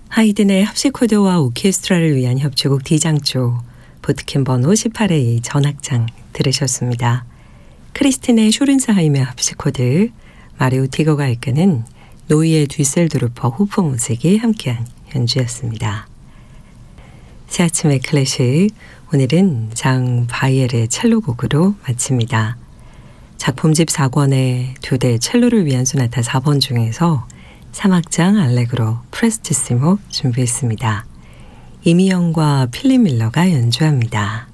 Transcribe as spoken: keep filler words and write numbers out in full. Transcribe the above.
하이든의 합시코드와 오케스트라를 위한 협주곡 D장조 보트캠 번호 십팔 에이 전악장 들으셨습니다. 크리스틴의 슈른스하임의 합시코드, 마리오 티거가 이끄는 노이의 뒤셀도르퍼 호프 모색이 함께한 연주였습니다. 새 아침의 클래식, 오늘은 장 바이엘의 첼로곡으로 마칩니다. 작품집 사 권의 두 대 첼로를 위한 소나타 사 번 중에서 삼 악장 알레그로 프레스티시모 준비했습니다. 이미영과 필립 밀러가 연주합니다.